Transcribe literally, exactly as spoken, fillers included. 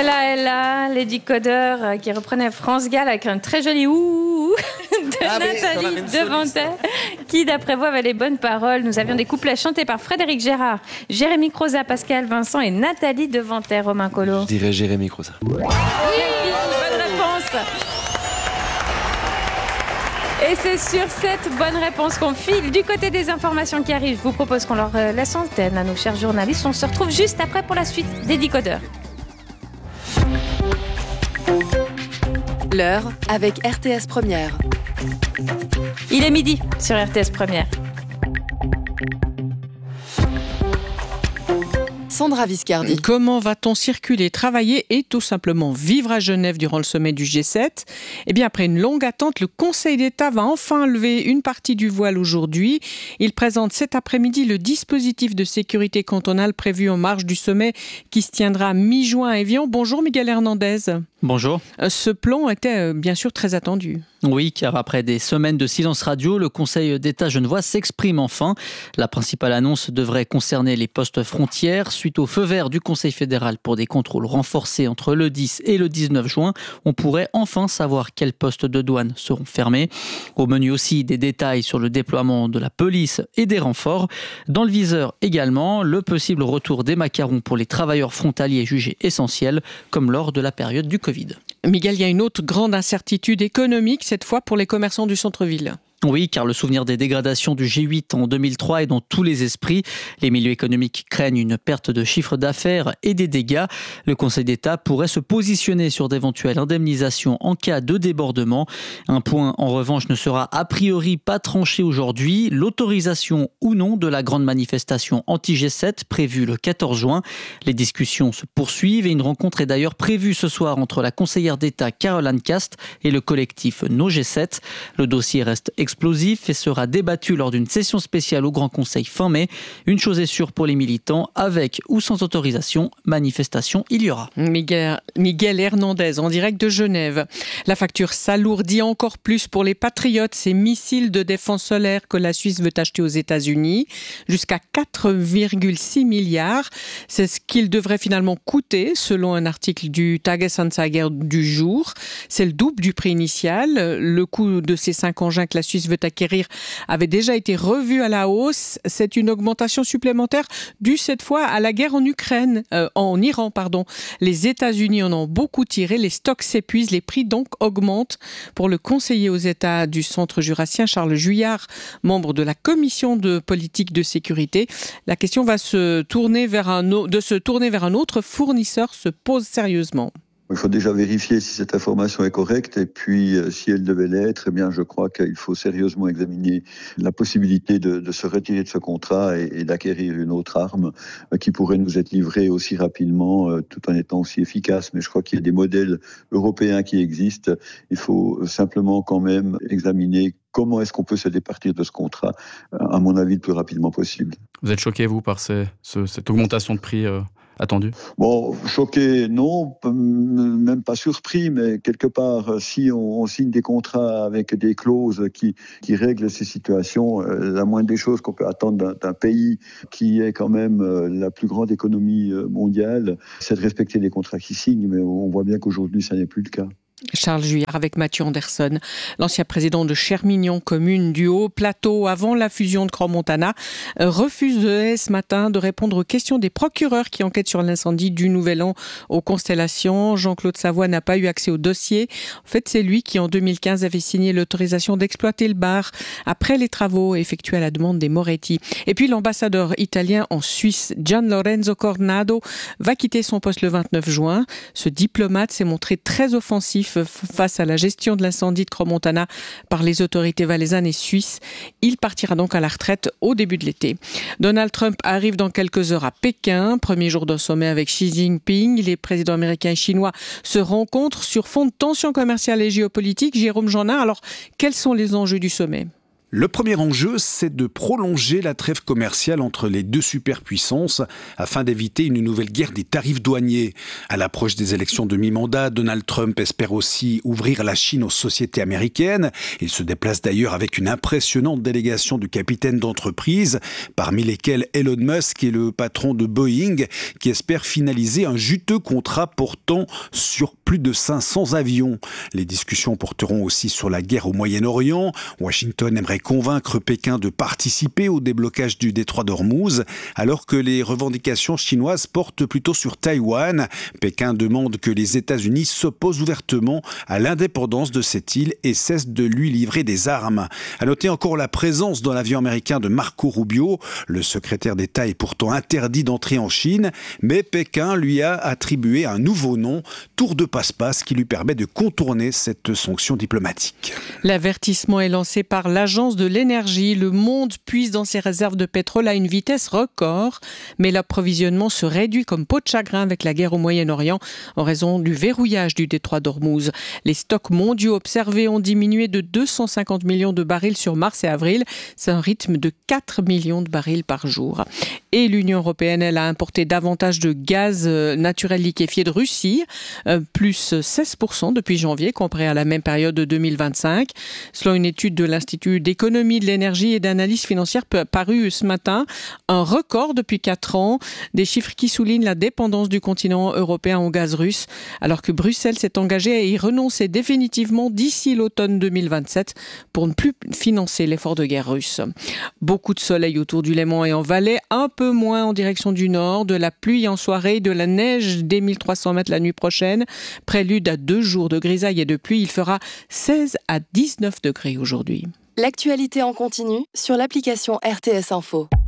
Elle a, elle a, les décodeurs euh, qui reprenaient France Gall avec un très joli ouh de ah Nathalie Devantais, qui d'après vous avait les bonnes paroles. Nous avions des couplets chantés par Frédéric Gérard, Jérémy Croza, Pascal Vincent et Nathalie Devantais. Romain Collot. Je dirais Jérémy Croza. Oui, bonne réponse. Et c'est sur cette bonne réponse qu'on file du côté des informations qui arrivent. Je vous propose qu'on leur laisse antenne à nos chers journalistes. On se retrouve juste après pour la suite des décodeurs. L'heure avec R T S Première. Il est midi sur R T S Première. Sandra Viscardi. Comment va-t-on circuler, travailler et tout simplement vivre à Genève durant le sommet du G sept ? Eh bien, après une longue attente, le Conseil d'État va enfin lever une partie du voile aujourd'hui. Il présente cet après-midi le dispositif de sécurité cantonale prévu en marge du sommet qui se tiendra mi-juin à Évian. Bonjour Miguel Hernandez. Bonjour. Ce plan était bien sûr très attendu. Oui, car après des semaines de silence radio, le Conseil d'État genevois s'exprime enfin. La principale annonce devrait concerner les postes frontières. Suite au feu vert du Conseil fédéral pour des contrôles renforcés entre le dix et le dix-neuf juin, on pourrait enfin savoir quels postes de douane seront fermés. Au menu aussi des détails sur le déploiement de la police et des renforts. Dans le viseur également, le possible retour des macarons pour les travailleurs frontaliers jugés essentiels, comme lors de la période du Covid. Miguel, il y a une autre grande incertitude économique, cette fois pour les commerçants du centre-ville. Oui, car le souvenir des dégradations du G huit en deux mille trois est dans tous les esprits. Les milieux économiques craignent une perte de chiffre d'affaires et des dégâts. Le Conseil d'État pourrait se positionner sur d'éventuelles indemnisations en cas de débordement. Un point, en revanche, ne sera a priori pas tranché aujourd'hui. L'autorisation ou non de la grande manifestation anti-G sept prévue le quatorze juin. Les discussions se poursuivent et une rencontre est d'ailleurs prévue ce soir entre la conseillère d'État Caroline Cast et le collectif No G sept. Le dossier reste explosif. explosif et sera débattu lors d'une session spéciale au Grand Conseil fin mai. Une chose est sûre pour les militants, avec ou sans autorisation, manifestation il y aura. Miguel, Miguel Hernandez en direct de Genève. La facture s'alourdit encore plus pour les patriotes, ces missiles de défense solaire que la Suisse veut acheter aux États-Unis, jusqu'à quatre virgule six milliards. C'est ce qu'il devrait finalement coûter, selon un article du Tagesanzeiger du jour. C'est le double du prix initial. Le coût de ces cinq engins que la Suisse veut acquérir avait déjà été revu à la hausse. C'est une augmentation supplémentaire due cette fois à la guerre en Ukraine, euh, en Iran, pardon. Les États-Unis en ont beaucoup tiré, les stocks s'épuisent, les prix donc augmentent. Pour le conseiller aux États du Centre jurassien, Charles Juillard, membre de la commission de politique de sécurité, la question va se tourner vers un, de se tourner vers un autre fournisseur se pose sérieusement. Il faut déjà vérifier si cette information est correcte et puis euh, si elle devait l'être, eh bien je crois qu'il faut sérieusement examiner la possibilité de, de se retirer de ce contrat et, et d'acquérir une autre arme euh, qui pourrait nous être livrée aussi rapidement euh, tout en étant aussi efficace. Mais je crois qu'il y a des modèles européens qui existent. Il faut simplement quand même examiner comment est-ce qu'on peut se départir de ce contrat, à mon avis, le plus rapidement possible. Vous êtes choqué, vous, par ces, ce, cette augmentation de prix euh... attendu? Bon, choqué, non, même pas surpris, mais quelque part, si on, on signe des contrats avec des clauses qui, qui règlent ces situations, euh, la moindre des choses qu'on peut attendre d'un, d'un pays qui est quand même euh, la plus grande économie mondiale, c'est de respecter les contrats qu'ils signent, mais on voit bien qu'aujourd'hui, ça n'est plus le cas. Charles Juillard avec Mathieu Anderson, l'ancien président de Chermignon, commune du Haut-Plateau avant la fusion de Crans-Montana, refuse ce matin de répondre aux questions des procureurs qui enquêtent sur l'incendie du Nouvel An aux Constellations. Jean-Claude Savoie n'a pas eu accès au dossier. En fait, c'est lui qui, en deux mille quinze, avait signé l'autorisation d'exploiter le bar après les travaux effectués à la demande des Moretti. Et puis, l'ambassadeur italien en Suisse, Gian Lorenzo Cornado, va quitter son poste le vingt-neuf juin. Ce diplomate s'est montré très offensif face à la gestion de l'incendie de Crans-Montana par les autorités valaisannes et suisses. Il partira donc à la retraite au début de l'été. Donald Trump arrive dans quelques heures à Pékin, premier jour d'un sommet avec Xi Jinping. Les présidents américains et chinois se rencontrent sur fond de tensions commerciales et géopolitiques. Jérôme Jeannin, alors quels sont les enjeux du sommet ? Le premier enjeu, c'est de prolonger la trêve commerciale entre les deux superpuissances afin d'éviter une nouvelle guerre des tarifs douaniers. À l'approche des élections de mi-mandat, Donald Trump espère aussi ouvrir la Chine aux sociétés américaines. Il se déplace d'ailleurs avec une impressionnante délégation de capitaines d'entreprise, parmi lesquels Elon Musk est le patron de Boeing, qui espère finaliser un juteux contrat portant sur plus de cinq cents avions. Les discussions porteront aussi sur la guerre au Moyen-Orient. Washington aimerait convaincre Pékin de participer au déblocage du détroit d'Ormuz, alors que les revendications chinoises portent plutôt sur Taïwan. Pékin demande que les États-Unis s'opposent ouvertement à l'indépendance de cette île et cessent de lui livrer des armes. À noter encore la présence dans l'avion américain de Marco Rubio. Le secrétaire d'État est pourtant interdit d'entrer en Chine, mais Pékin lui a attribué un nouveau nom, tour de passe-passe, qui lui permet de contourner cette sanction diplomatique. L'avertissement est lancé par l'Agence de l'énergie. Le monde puise dans ses réserves de pétrole à une vitesse record, mais l'approvisionnement se réduit comme peau de chagrin avec la guerre au Moyen-Orient en raison du verrouillage du détroit d'Ormuz. Les stocks mondiaux observés ont diminué de deux cent cinquante millions de barils sur mars et avril. C'est un rythme de quatre millions de barils par jour. Et l'Union européenne, elle a importé davantage de gaz naturel liquéfié de Russie, euh, plus seize pour cent depuis janvier, comparé à la même période de deux mille vingt-cinq. Selon une étude de l'Institut d'économie de l'énergie et d'analyse financière parue ce matin, un record depuis quatre ans, des chiffres qui soulignent la dépendance du continent européen au gaz russe, alors que Bruxelles s'est engagée à y renoncer définitivement d'ici l'automne deux mille vingt-sept pour ne plus financer l'effort de guerre russe. Beaucoup de soleil autour du Léman et en Valais, un peu moins en direction du nord, de la pluie en soirée, de la neige dès mille trois cents mètres la nuit prochaine. Prélude à deux jours de grisaille et de pluie, il fera seize à dix-neuf degrés aujourd'hui. L'actualité en continu sur l'application R T S Info.